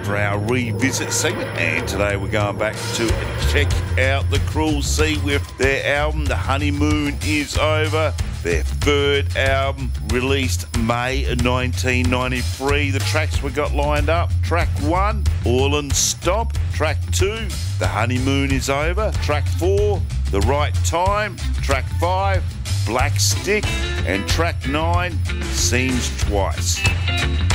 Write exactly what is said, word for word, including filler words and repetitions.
time for our revisit segment, and today we're going back to check out the Cruel Sea with their album The Honeymoon Is Over, their third album released May nineteen ninety-three. The tracks we got lined up: track one, All and Stop; track two, The Honeymoon Is Over; track four, The Right Time; track five, Black Stick; and track nine, Seems Twice.